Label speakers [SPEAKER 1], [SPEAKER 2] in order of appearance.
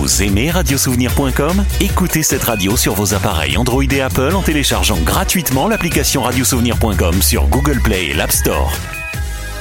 [SPEAKER 1] Vous aimez radiosouvenir.com ? Écoutez cette radio sur vos appareils Android et Apple en téléchargeant gratuitement l'application radiosouvenir.com sur Google Play et l'App Store.